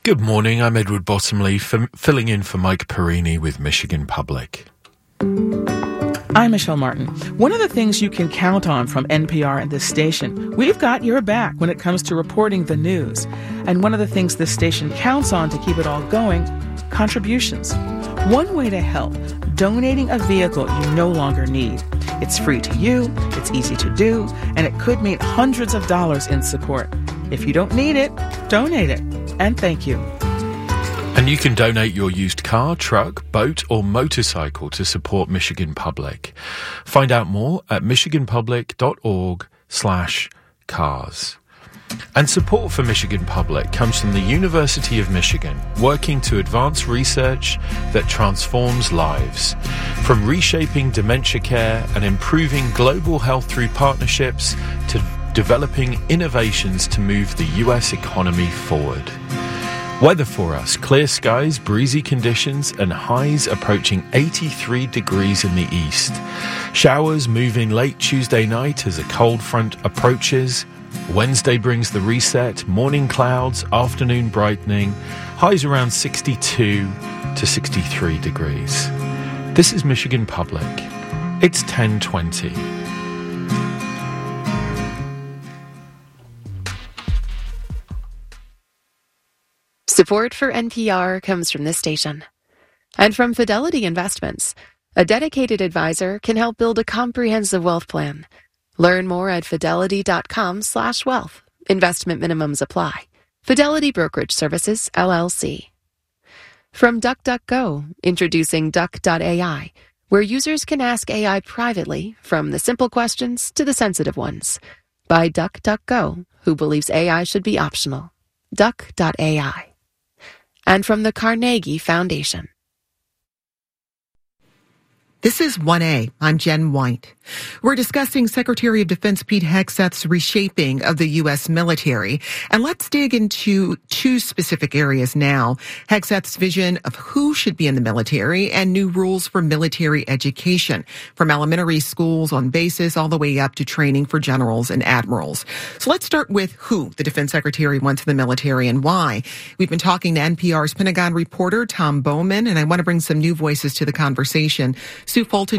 Good morning, I'm Edward Bottomley, filling in for Mike Perini with Michigan Public. I'm Michelle Martin. One of the things you can count on from NPR and this station, we've got your back when it comes to reporting the news. And one of the things this station counts on to keep it all going, contributions. One way to help, donating a vehicle you no longer need. It's free to you, it's easy to do, and it could mean hundreds of dollars in support. If you don't need it, donate it. And thank you. And you can donate your used car, truck, boat, or motorcycle to support Michigan Public. Find out more at michiganpublic.org/cars. And support for Michigan Public comes from the University of Michigan, working to advance research that transforms lives. From reshaping dementia care and improving global health through partnerships to developing innovations to move the U.S. economy forward. Weather for us, clear skies, breezy conditions, and highs approaching 83 degrees in the east. Showers move in late Tuesday night as a cold front approaches. Wednesday brings the reset, morning clouds, afternoon brightening, highs around 62 to 63 degrees. This is Michigan Public. It's 10:20. Support for NPR comes from this station and from Fidelity Investments. A dedicated advisor can help build a comprehensive wealth plan. Learn more at fidelity.com/wealth. Investment minimums apply. Fidelity Brokerage Services, LLC. From DuckDuckGo, introducing Duck.ai, where users can ask AI privately, from the simple questions to the sensitive ones. By DuckDuckGo, who believes AI should be optional. Duck.ai. And from the Carnegie Foundation. This is 1A. I'm Jen White. We're discussing Secretary of Defense Pete Hegseth's reshaping of the U.S. military. And let's dig into two specific areas now. Hegseth's vision of who should be in the military and new rules for military education, from elementary schools on bases all the way up to training for generals and admirals. So let's start with who the Defense Secretary wants in the military and why. We've been talking to NPR's Pentagon reporter Tom Bowman, and I want to bring some new voices to the conversation. Sue Fulton